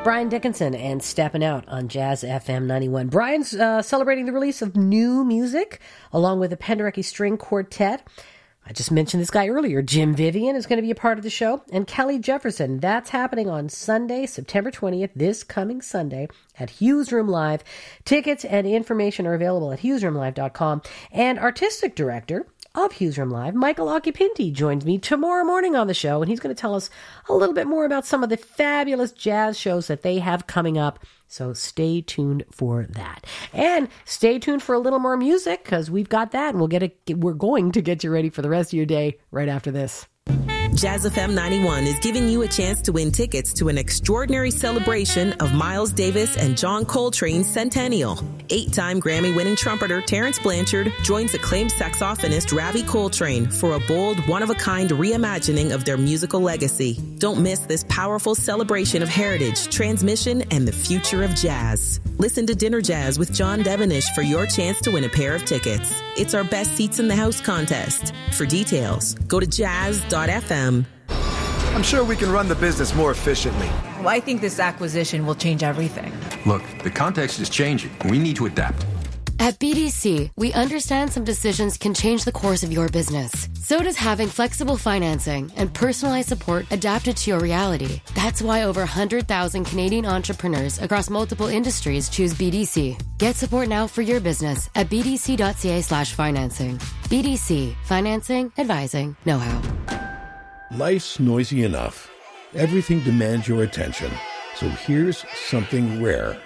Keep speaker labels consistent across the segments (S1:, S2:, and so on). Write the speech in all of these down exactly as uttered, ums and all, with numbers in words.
S1: Brian Dickinson and Steppin' Out on Jazz F M ninety-one. Brian's uh, celebrating the release of new music along with the Penderecki String Quartet. I just mentioned this guy earlier. Jim Vivian is going to be a part of the show. And Kelly Jefferson. That's happening on Sunday, September twentieth, this coming Sunday at Hughes Room Live. Tickets and information are available at hughes room live dot com. And artistic director of Hughes Room Live, Michael Occhipinti, joins me tomorrow morning on the show, and he's going to tell us a little bit more about some of the fabulous jazz shows that they have coming up. So stay tuned for that. And stay tuned for a little more music, because we've got that, and we'll get it, we're going to get you ready for the rest of your day right after this.
S2: Jazz F M ninety-one is giving you a chance to win tickets to an extraordinary celebration of Miles Davis and John Coltrane's centennial. Eight-time Grammy-winning trumpeter Terrence Blanchard joins acclaimed saxophonist Ravi Coltrane for a bold, one-of-a-kind reimagining of their musical legacy. Don't miss this powerful celebration of heritage, transmission, and the future of jazz. Listen to Dinner Jazz with John Devenish for your chance to win a pair of tickets. It's our Best Seats in the House contest. For details, go to jazz dot f m.
S3: I'm sure we can run the business more efficiently.
S4: Well, I think this acquisition will change everything.
S5: Look, the context is changing. We need to adapt.
S6: At B D C, we understand some decisions can change the course of your business. So does having flexible financing and personalized support adapted to your reality. That's why over one hundred thousand Canadian entrepreneurs across multiple industries choose B D C. Get support now for your business at b d c dot c a slash financing. B D C. Financing, advising, know-how.
S7: Life's noisy enough. Everything demands your attention. So here's something rare.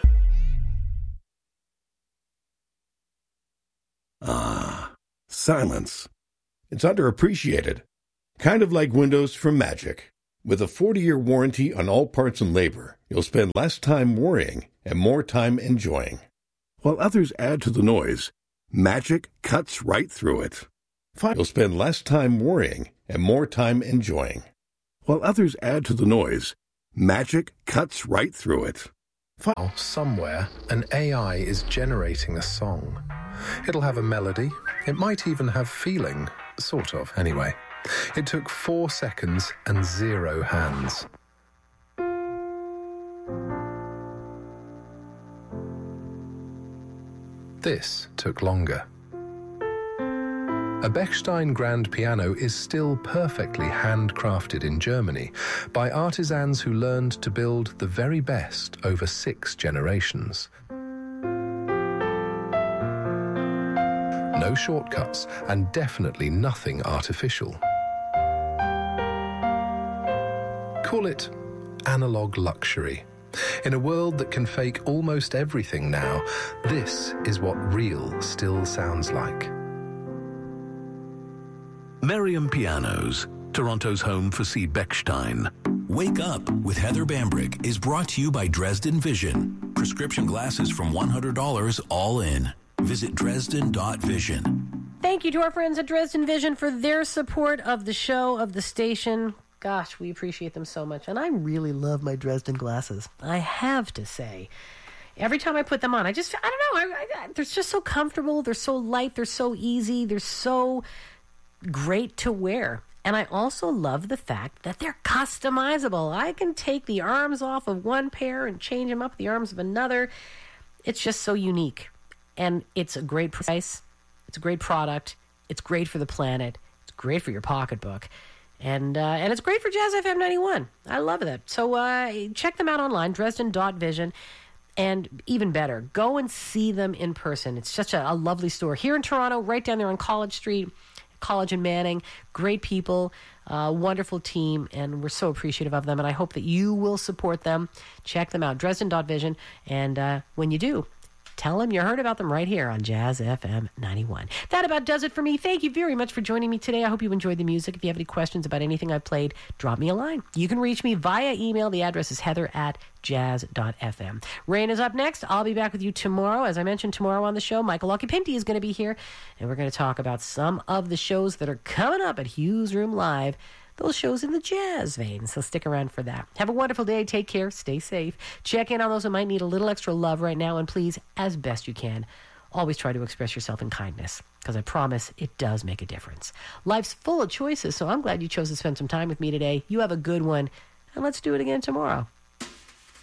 S7: Ah, silence. It's underappreciated. Kind of like Windows from Magic. With a forty-year warranty on all parts and labor, you'll spend less time worrying and more time enjoying. While others add to the noise, Magic cuts right through it. You'll spend less time worrying and more time enjoying. While others add to the noise, Magic cuts right through it.
S8: Somewhere, an A I is generating a song. It'll have a melody. It might even have feeling. Sort of, anyway. It took four seconds and zero hands. This took longer. A Bechstein grand piano is still perfectly handcrafted in Germany by artisans who learned to build the very best over six generations. No shortcuts, and definitely nothing artificial. Call it analog luxury. In a world that can fake almost everything now, this is what real still sounds like.
S9: Merriam Pianos, Toronto's home for C. Bechstein. Wake Up with Heather Bambrick is brought to you by Dresden Vision. Prescription glasses from one hundred dollars all in. Visit dresden dot vision.
S1: Thank you to our friends at Dresden Vision for their support of the show, of the station. Gosh, we appreciate them so much. And I really love my Dresden glasses. I have to say. Every time I put them on, I just, I don't know, I, I, they're just so comfortable. They're so light. They're so easy. They're so great to wear. And I also love the fact that they're customizable. I can take the arms off of one pair and change them up the arms of another. It's just so unique. And it's a great price. It's a great product. It's great for the planet. It's great for your pocketbook. And uh, and it's great for Jazz F M ninety-one. I love that. So uh, check them out online, dresden dot vision. And even better, go and see them in person. It's such a, a lovely store. Here in Toronto, right down there on College Street, College and Manning. Great people, uh, wonderful team, and we're so appreciative of them. And I hope that you will support them. Check them out, dresden dot vision. And uh, when you do, tell them you heard about them right here on Jazz F M ninety-one. That about does it for me. Thank you very much for joining me today. I hope you enjoyed the music. If you have any questions about anything I played, drop me a line. You can reach me via email. The address is heather at jazz dot f m. Rain is up next. I'll be back with you tomorrow. As I mentioned, tomorrow on the show, Michael Occhipinti is going to be here, and we're going to talk about some of the shows that are coming up at Hughes Room Live. Those shows in the jazz vein, so stick around for that. Have a wonderful day. Take care. Stay safe. Check in on those who might need a little extra love right now, and please, as best you can, always try to express yourself in kindness, because I promise it does make a difference. Life's full of choices, so I'm glad you chose to spend some time with me today. You have a good one, and let's do it again tomorrow.